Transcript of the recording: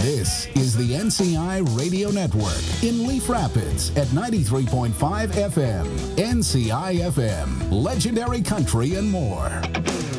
This is the NCI Radio Network in Leaf Rapids at 93.5 FM. NCI FM, legendary country and more.